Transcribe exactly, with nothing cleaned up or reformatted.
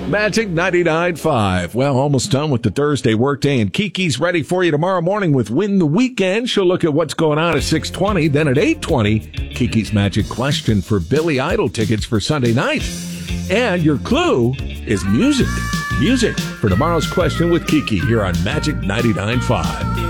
Magic ninety-nine point five. Well, almost done with the Thursday workday, and Kiki's ready for you tomorrow morning with Win the Weekend. She'll look at what's going on at six twenty. Then at eight twenty, Kiki's Magic Question for Billy Idol tickets for Sunday night. And your clue is music. Music for tomorrow's question with Kiki here on Magic ninety-nine point five.